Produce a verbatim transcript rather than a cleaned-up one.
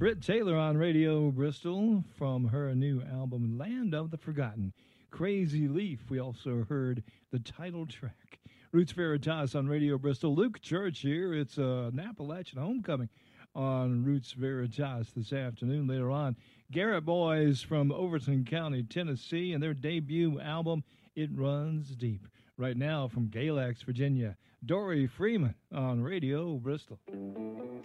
Britt Taylor on Radio Bristol from her new album, Land of the Forgotten. Crazy Leaf. We also heard the title track. Roots Veritas on Radio Bristol. Luke Church here. It's uh, an Appalachian homecoming on Roots Veritas this afternoon. Later on, Garrett Boys from Overton County, Tennessee, and their debut album, It Runs Deep. Right now from Galax, Virginia, Dory Freeman on Radio Bristol.